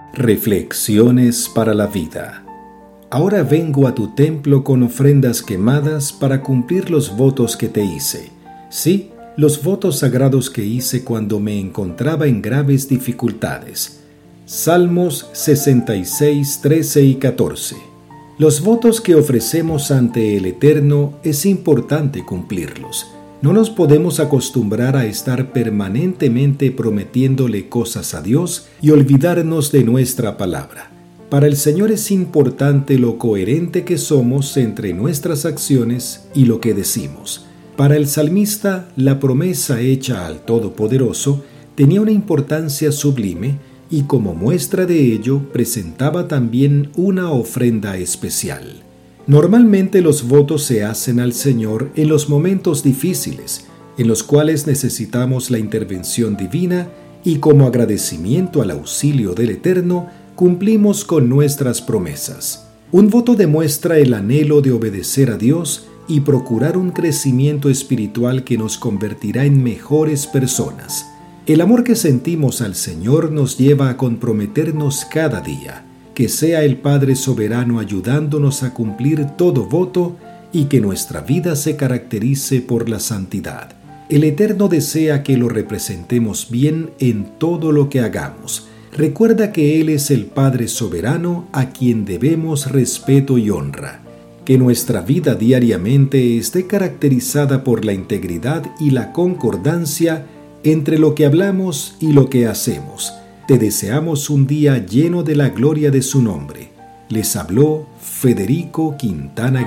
Reflexiones para la vida. Ahora vengo a tu templo con ofrendas quemadas para cumplir los votos que te hice. Sí, los votos sagrados que hice cuando me encontraba en graves dificultades. Salmos 66, 13 y 14. Los votos que ofrecemos ante el Eterno es importante cumplirlos. No nos podemos acostumbrar a estar permanentemente prometiéndole cosas a Dios y olvidarnos de nuestra palabra. Para el Señor es importante lo coherente que somos entre nuestras acciones y lo que decimos. Para el salmista, la promesa hecha al Todopoderoso tenía una importancia sublime y como muestra de ello presentaba también una ofrenda especial. Normalmente los votos se hacen al Señor en los momentos difíciles, en los cuales necesitamos la intervención divina y como agradecimiento al auxilio del Eterno, cumplimos con nuestras promesas. Un voto demuestra el anhelo de obedecer a Dios y procurar un crecimiento espiritual que nos convertirá en mejores personas. El amor que sentimos al Señor nos lleva a comprometernos cada día. Que sea el Padre soberano ayudándonos a cumplir todo voto y que nuestra vida se caracterice por la santidad. El Eterno desea que lo representemos bien en todo lo que hagamos. Recuerda que Él es el Padre soberano a quien debemos respeto y honra. Que nuestra vida diariamente esté caracterizada por la integridad y la concordancia entre lo que hablamos y lo que hacemos. Te deseamos un día lleno de la gloria de su nombre. Les habló Federico Quintana